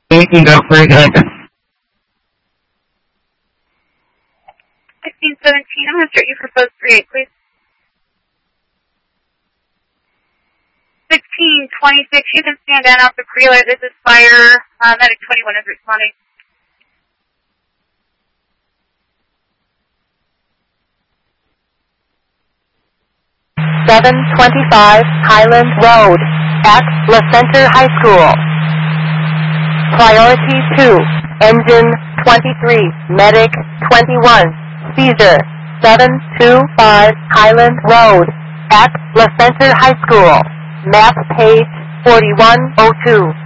You can go for it. 1617, I'm going to start you for post 38, please. 1626, you can stand down off the preload. This is fire. Medic 21 is responding. (725) Highland Road at La Center High School. Priority 2, Engine 23, Medic 21, Seizure 725 Highland Road at La Center High School. Map page 4102.